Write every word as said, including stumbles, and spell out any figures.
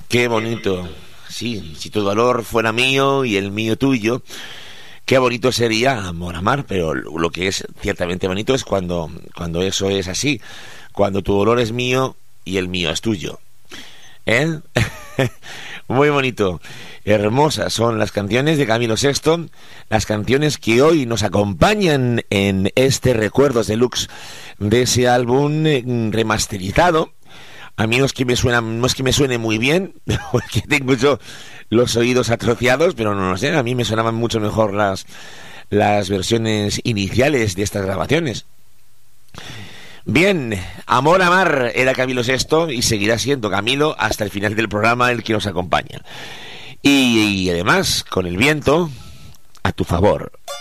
Qué bonito. Sí, si tu dolor fuera mío y el mío tuyo, qué bonito sería amor amar, pero lo que es ciertamente bonito es cuando, cuando eso es así, cuando tu dolor es mío y el mío es tuyo. ¿Eh? Muy bonito. Hermosas son las canciones de Camilo Sesto, las canciones que hoy nos acompañan en este Recuerdos Deluxe de ese álbum remasterizado. A mí no es que me suena, no es que me suene muy bien, porque tengo yo los oídos atrofiados, pero no lo sé, a mí me sonaban mucho mejor las, las versiones iniciales de estas grabaciones. Bien, Amor Amar era Camilo Sesto y seguirá siendo Camilo hasta el final del programa el que nos acompaña. Y, y además, con el viento a tu favor.